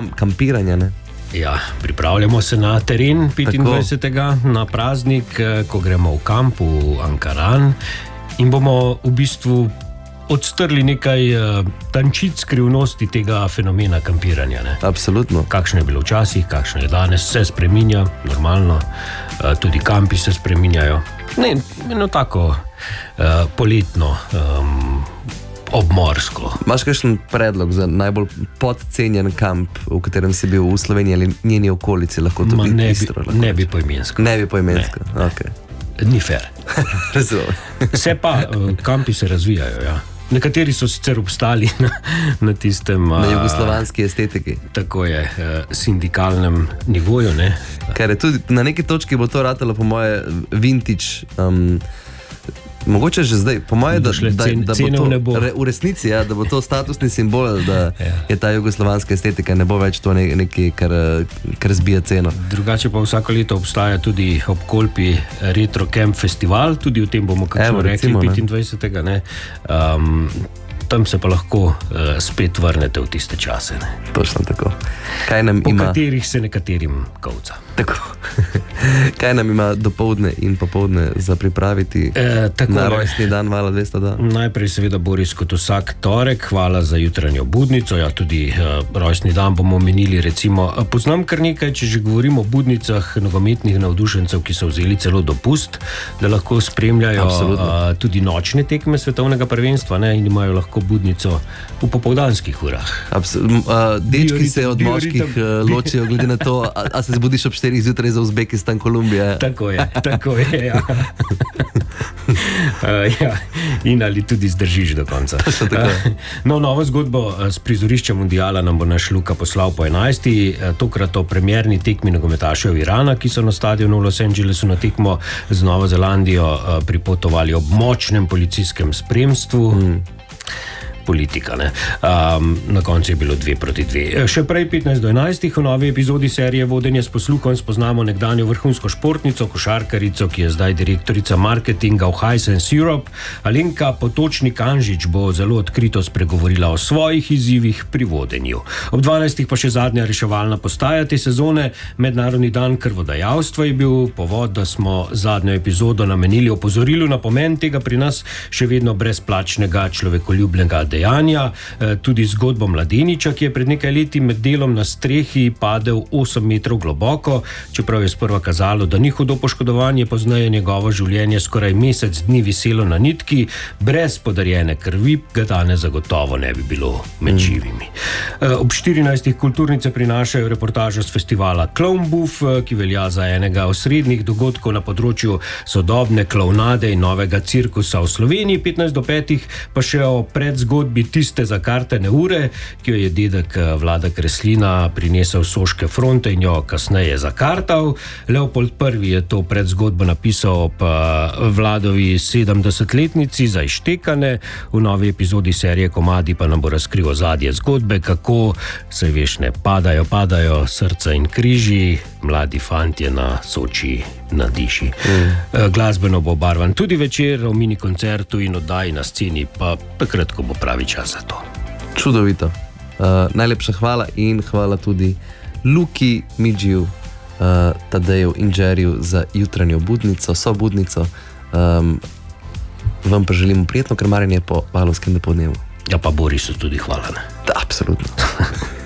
kampiranja, ne? Ja, pripravljamo se na teren 25. na praznik, ko gremo v kamp v Ankaran in bomo v bistvu odstrli nekaj tančic skrivnosti tega fenomena kampiranja. Ne? Absolutno. Kakšno je bilo včasih, kakšno je danes, se spreminja, normalno, tudi kampi se spreminjajo. Ne, eno tako poletno, obmorsko. Imaš kakšen predlog za najbolj podcenjen kamp, v katerem si bil v Sloveniji ali njeni okolici? Lahko tudi Istro? Ne bi poimensko. Ne bi poimensko, ok. Ni fair. Razumem. Se pa, kampi se razvijajo, ja. Nekateri so sicer obstali na tistem... Na jugoslovanski estetiki. Tako je, sindikalnem nivoju, ne. Ker je tudi na neki točki bo to ratalo po moje vintage, mogoče že zdaj, po moje, da bo to v resnici, ja, da bo to statusni simbol, da je ta jugoslovanska estetika, ne bo več to nekaj, kar zbija ceno. Drugače pa vsako leto obstaja tudi ob Kolpi Retro Camp festival, tudi o tem bomo kakšno rekli 25. Ne. Tam se pa lahko spet vrnete v tiste čase. Ne. Točno tako. Po katerih se nekaterim kovca. Tako. Kaj nam ima dopoldne in popoldne za pripraviti na rojstni dan Vala 202? Najprej seveda Boris kot vsak torek, hvala za jutranjo budnico. Ja, tudi rojstni dan bomo omenili, recimo. Poznam kar nekaj, če že govorimo o budnicah, nogometnih navdušencev, ki so vzeli celo dopust, da lahko spremljajo tudi nočne tekme svetovnega prvenstva, ne, in imajo lahko budnico v popoldanskih urah. Dečki se od moških ločijo glede na to, a se zbudiš ob 4 zjutraj za Uzbekistan, Kolumbija. Tako je, ja. Ja. In ali tudi zdržiš do konca. No, novo zgodbo s prizorišča mundiala nam bo naš Luka poslal po 11. Tokrat o premierni tekmi nogometašev Irana, ki so na stadionu v Los Angelesu na tekmo z Novo Zelandijo pripotovali ob močnem policijskem spremstvu. Politika, ne. Na koncu je bilo 2-2. Še prej 15-11 v novi epizodi serije Vodenje s posluhom spoznamo nekdanjo vrhunsko športnico, košarkarico, ki je zdaj direktorica marketinga v Hisense Europe. Alenka Potočnik-Anžič bo zelo odkrito spregovorila o svojih izzivih pri vodenju. Ob 12 pa še zadnja reševalna postaja te sezone. Mednarodni dan krvodajalstva je bil povod, da smo zadnjo epizodo namenili opozorilu na pomen tega pri nas še vedno brezplačnega človekoljubnega dejanja, tudi zgodbo mladeniča, ki je pred nekaj leti med delom na strehi padel 8 metrov globoko, čeprav je sprva kazalo, da ni hudo poškodovanje, pozneje njegovo življenje skoraj mesec dni viselo na nitki, brez podarjene krvi ga danes zagotovo ne bi bilo med živimi. Ob 14 kulturnice prinašajo reportažo z festivala Clown Booth, ki velja za enega osrednjih dogodkov na področju sodobne klovnade in novega cirkusa v Sloveniji. 15-5 pa še o predzgodbi Tiste zakartene ure, ki jo je dedek Vlada Kreslina prinesel s Soške fronte in jo kasneje zakartal. Leopold I je to predzgodbo napisal ob Vladovi 70-letnici za Ištekane. V novi epizodi serije Komadi pa nam bo razkril ozadje zgodbe, kako se veš, ne padajo srca in križi, mladi fantje na Soči nadiši. Glasbeno bo barvan tudi večer o mini koncertu in oddaji na sceni, pa takrat, ko bo pravi čas za to. Čudovito. Najlepša hvala in hvala tudi Luki, Midžiju, Tadeju in Džeriju za jutranjo budnico, sobudnico. Vam pa želimo prijetno krmarjenje po valovskem dopoldnevu. Ja, pa Borisu tudi hvala. Ne? Da, absolutno.